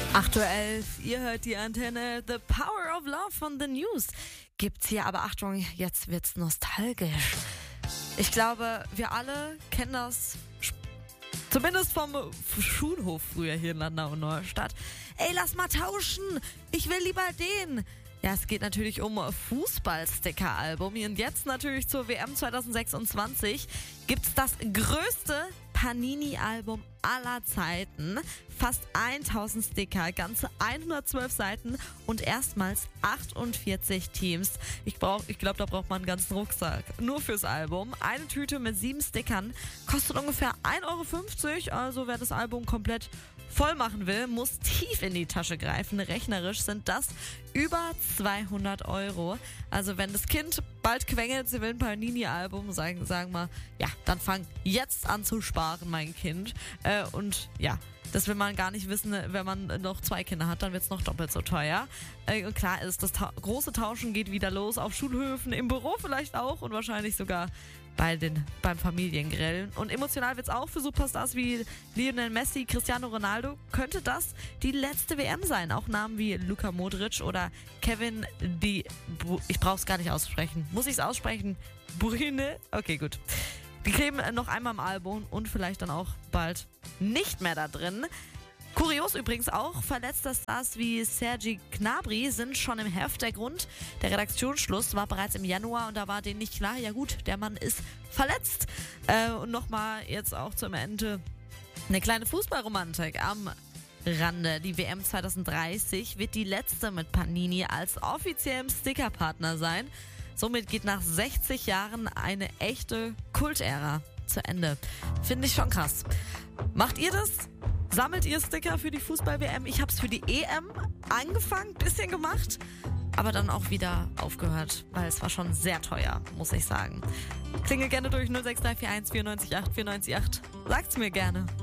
8:11 Uhr, ihr hört die Antenne. The Power of Love von The News gibt's hier, aber Achtung, jetzt wird's nostalgisch. Ich glaube, wir alle kennen das, zumindest vom Schulhof früher hier in Landau und Neustadt. Ey, lass mal tauschen, ich will lieber den. Ja, es geht natürlich um Fußball-Sticker-Album. Und jetzt natürlich zur WM 2026 gibt's das größte Panini-Album aller Zeiten. Fast 1000 Sticker, ganze 112 Seiten und erstmals 48 Teams. Ich glaube, da braucht man einen ganzen Rucksack. Nur fürs Album. Eine Tüte mit 7 Stickern kostet ungefähr 1,50 €. Also wer das Album komplett voll machen will, muss tief in die Tasche greifen. Rechnerisch sind das über 200 €. Also wenn das Kind bald quengelt, sie will ein Panini-Album, sagen wir, ja, dann fang jetzt an zu sparen, mein Kind. Und ja, das will man gar nicht wissen, wenn man noch 2 Kinder hat, dann wird es noch doppelt so teuer. Und klar ist, das große Tauschen geht wieder los auf Schulhöfen, im Büro vielleicht auch und wahrscheinlich sogar beim Familiengrillen. Und emotional wird es auch für Superstars wie Lionel Messi, Cristiano Ronaldo. Könnte das die letzte WM sein? Auch Namen wie Luka Modric oder Kevin ich brauche es gar nicht aussprechen. Muss ich es aussprechen? Brüne? Okay, gut. Die kleben noch einmal im Album und vielleicht dann auch bald nicht mehr da drin. Kurios übrigens auch, verletzte Stars wie Serge Gnabry sind schon im Heft. Der Grund, der Redaktionsschluss war bereits im Januar und da war denen nicht klar, ja gut, der Mann ist verletzt. Und nochmal jetzt auch zum Ende eine kleine Fußballromantik am Rande. Die WM 2030 wird die letzte mit Panini als offiziellem Stickerpartner sein. Somit geht nach 60 Jahren eine echte Kultära zu Ende. Finde ich schon krass. Macht ihr das? Sammelt ihr Sticker für die Fußball-WM? Ich habe es für die EM angefangen, bisschen gemacht, aber dann auch wieder aufgehört, weil es war schon sehr teuer, muss ich sagen. Klingelt gerne durch 06341 94 8 94 8. Sagt's mir gerne.